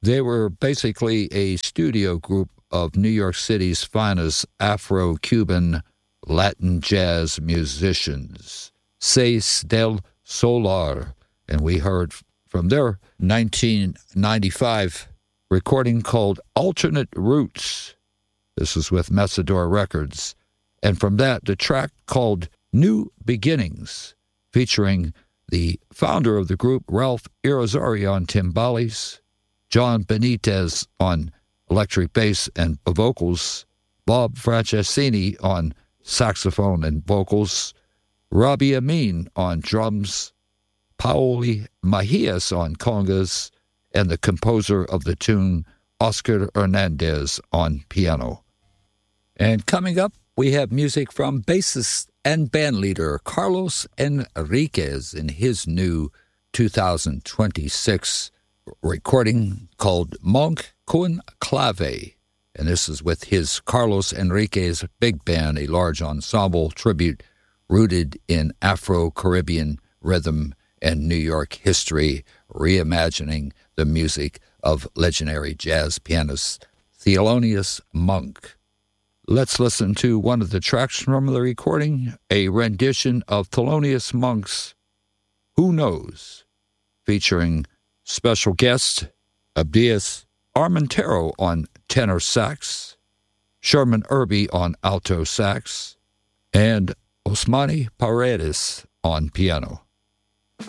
They were basically a studio group of New York City's finest Afro-Cuban Latin jazz musicians, Seis del Solar, and we heard from their 1995 recording called Alternate Roots. This is with Messidor Records. And from that, the track called New Beginnings, featuring the founder of the group, Ralph Irizarry, on timbales, John Benitez on electric bass and vocals, Bob Franceschini on saxophone and vocals, Robbie Amin on drums, Paoli Mahias on congas, and the composer of the tune, Oscar Hernandez, on piano. And coming up, we have music from bassist and bandleader Carlos Enriquez in his new 2026 recording called Monk con Clave. And this is with his Carlos Enriquez Big Band, a large ensemble tribute rooted in Afro-Caribbean rhythm and New York history, reimagining the music of legendary jazz pianist Thelonious Monk. Let's listen to one of the tracks from the recording, a rendition of Thelonious Monk's Who Knows, featuring special guest Abdias Armentero on tenor sax, Sherman Irby on alto sax, and Osmani Paredes on piano.